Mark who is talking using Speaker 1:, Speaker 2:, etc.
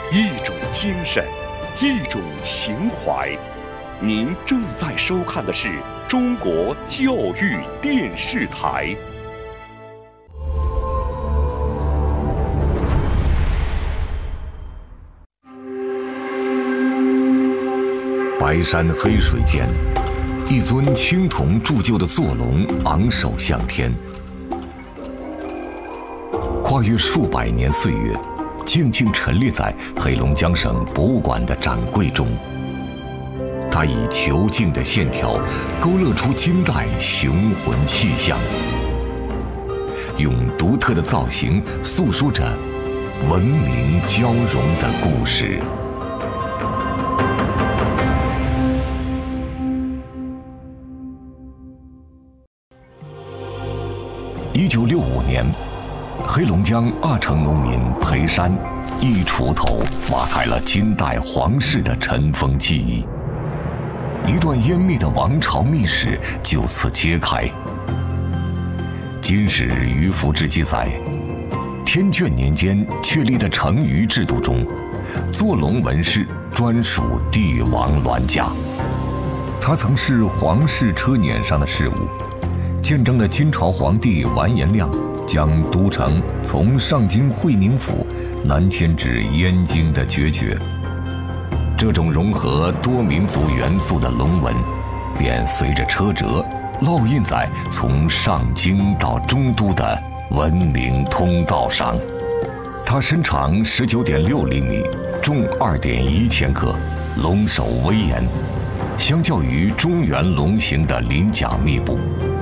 Speaker 1: 一种精神，一种情怀。您正在收看的是中国教育电视台。
Speaker 2: 白山黑水间，一尊青铜铸就的坐龙昂首向天，跨越数百年岁月，静静陈列在黑龙江省博物馆的展柜中。它以遒劲的线条勾勒出金代雄浑气象，用独特的造型诉说着文明交融的故事。1965年，黑龙江阿城农民裴山一锄头挖开了金代皇室的尘封记忆，一段湮灭的王朝秘史就此揭开。金史于福志记载，天眷年间确立的成鱼制度中，坐龙纹饰专属帝王銮驾，它曾是皇室车辇上的饰物，见证了金朝皇帝完颜亮将都城从上京会宁府南迁至燕京的决绝。这种融合多民族元素的龙纹，便随着车辙烙印在从上京到中都的文明通道上。它身长19.6厘米，重2.1千克，龙首威严，相较于中原龙形的鳞甲密布，